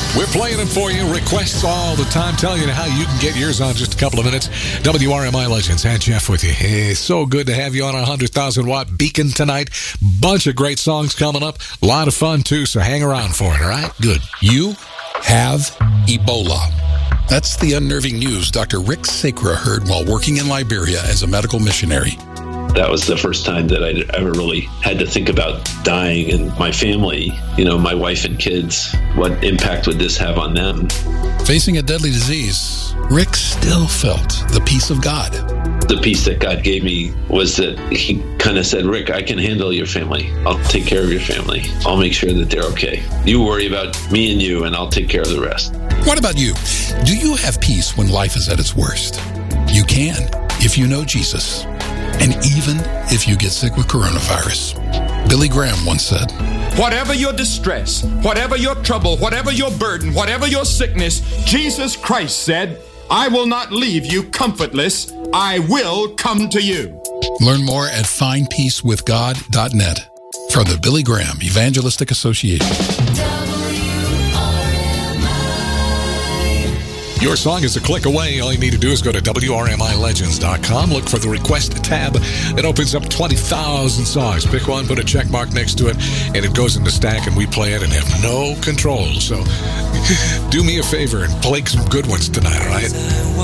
We're playing them for you. Requests all the time, telling you how you can get yours on just a couple of minutes. WRMI Legends and Jeff with you. Hey, so good to have you on our 100,000-watt beacon tonight. Bunch of great songs coming up. A lot of fun, too, so hang around for it, all right? Good. You have Ebola. That's the unnerving news Dr. Rick Sacra heard while working in Liberia as a medical missionary. That was the first time that I ever really had to think about dying and my family, my wife and kids. What impact would this have on them? Facing a deadly disease, Rick still felt the peace of God. The peace that God gave me was that he kind of said, Rick, I can handle your family. I'll take care of your family. I'll make sure that they're okay. You worry about me and you, and I'll take care of the rest. What about you? Do you have peace when life is at its worst? You can, if you know Jesus. And even if you get sick with coronavirus. Billy Graham once said, whatever your distress, whatever your trouble, whatever your burden, whatever your sickness, Jesus Christ said, I will not leave you comfortless. I will come to you. Learn more at findpeacewithgod.net from the Billy Graham Evangelistic Association. Your song is a click away. All you need to do is go to WRMILegends.com. Look for the request tab. It opens up 20,000 songs. Pick one, put a check mark next to it, and it goes in the stack, and we play it and have no control. So do me a favor and play some good ones tonight, all right?